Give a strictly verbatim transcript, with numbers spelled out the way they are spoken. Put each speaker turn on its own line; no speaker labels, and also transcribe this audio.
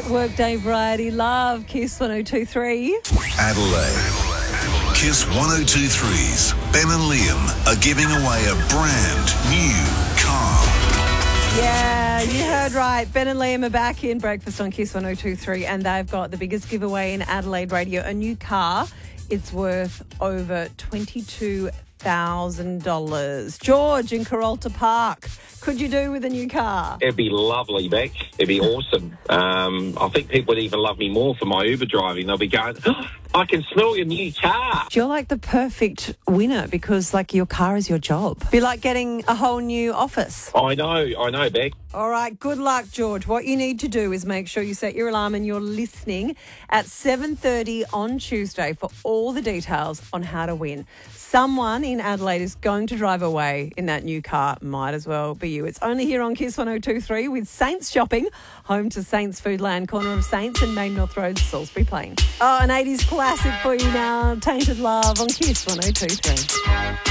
Workday Variety Love, Kiss one oh two three.
Adelaide. Kiss one oh two three's Ben and Liam are giving away a brand new car.
Yeah, you heard right. Ben and Liam are back in Breakfast on Kiss one oh two three, and they've got the biggest giveaway in Adelaide radio, a new car. It's worth over twenty-two thousand dollars. George in Carolta Park, could you do with a new car?
It'd be lovely, Beck. It'd be awesome. Um, I think people would even love me more for my Uber driving. They'll be going, oh, I can smell your new car.
You're like the perfect winner because, like, your car is your job. Be like getting a whole new office.
I know, I know, Beck.
All right, good luck, George. What you need to do is make sure you set your alarm and you're listening at seven thirty on Tuesday for all the details on how to win. Someone in Adelaide is going to drive away in that new car. Might as well be you. It's only here on Kiss one oh two three with Saints Shopping, home to Saints Foodland, corner of Saints and Main North Road, Salisbury Plain. Oh, an eighties classic for you now, Tainted Love on Kiss one oh two three.